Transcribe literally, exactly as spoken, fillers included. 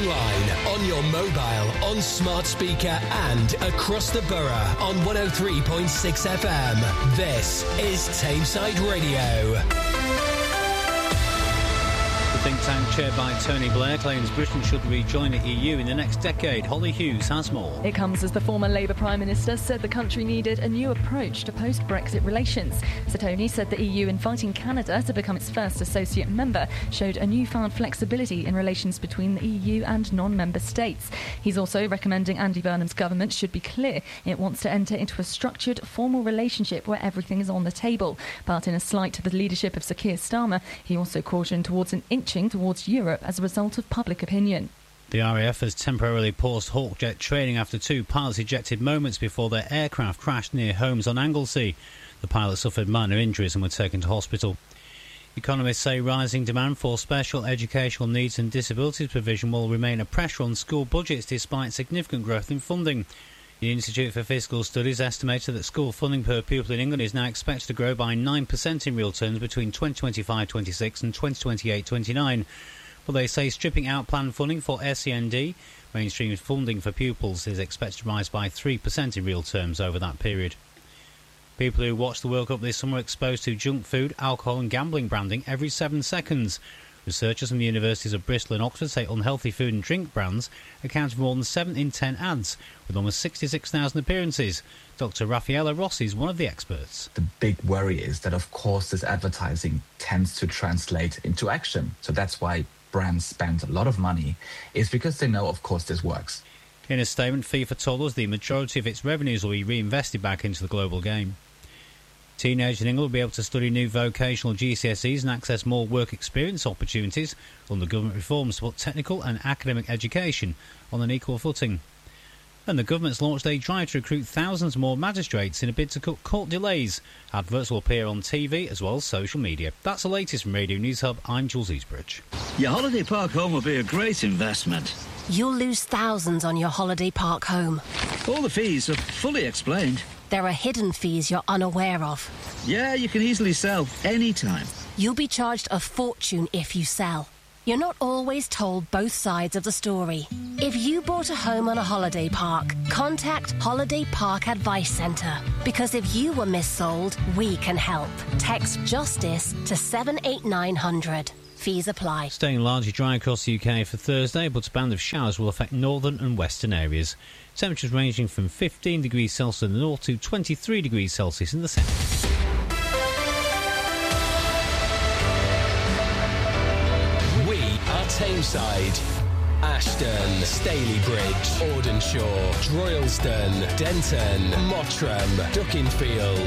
online, on your mobile, on smart speaker and across the borough on one oh three point six F M. This is Tameside Radio. The think tank chaired by Tony Blair claims Britain should rejoin the E U in the next decade. Holly Hughes has more. It comes as the former Labour Prime Minister said the country needed a new approach to post-Brexit relations. Sir Tony said the E U inviting Canada to become its first associate member showed a newfound flexibility in relations between the E U and non-member states. He's also recommending Andy Burnham's government should be clear it wants to enter into a structured, formal relationship where everything is on the table. But in a slight to the leadership of Sir Keir Starmer, he also cautioned towards an inching towards Europe as a result of public opinion. The R A F has temporarily paused Hawkjet training after two pilots ejected moments before their aircraft crashed near Holmes on Anglesey. The pilots suffered minor injuries and were taken to hospital. Economists say rising demand for special educational needs and disabilities provision will remain a pressure on school budgets despite significant growth in funding. The Institute for Fiscal Studies estimated that school funding per pupil in England is now expected to grow by nine percent in real terms between twenty twenty-five twenty-six and twenty twenty-eight twenty-nine. But they say stripping out planned funding for S E N D, mainstream funding for pupils, is expected to rise by three percent in real terms over that period. People who watch the World Cup this summer are exposed to junk food, alcohol and gambling branding every seven seconds. Researchers from the universities of Bristol and Oxford say unhealthy food and drink brands account for more than seven in ten ads, with almost sixty-six thousand appearances. Doctor Raffaella Rossi is one of the experts. The big worry is that, of course, this advertising tends to translate into action. So that's why brands spend a lot of money, is because they know, of course, this works. In a statement, FIFA told us the majority of its revenues will be reinvested back into the global game. Teenagers in England will be able to study new vocational G C S Es and access more work experience opportunities under government reforms to put technical and academic education on an equal footing. And the government's launched a drive to recruit thousands more magistrates in a bid to cut court delays. Adverts will appear on T V as well as social media. That's the latest from Radio News Hub. I'm Jules Eastbridge. Your holiday park home will be a great investment. You'll lose thousands on your holiday park home. All the fees are fully explained. There are hidden fees you're unaware of. Yeah, you can easily sell any time. You'll be charged a fortune if you sell. You're not always told both sides of the story. If you bought a home on a holiday park, contact Holiday Park Advice Centre. Because if you were missold, we can help. Text JUSTICE to seven eight nine hundred. Fees apply. Staying largely dry across the U K for Thursday, but a band of showers will affect northern and western areas. Temperatures ranging from fifteen degrees Celsius in the north to twenty-three degrees Celsius in the south. We are Tameside. Ashton, Stalybridge, Audenshaw, Droylsden, Denton, Mottram, Duckingfield.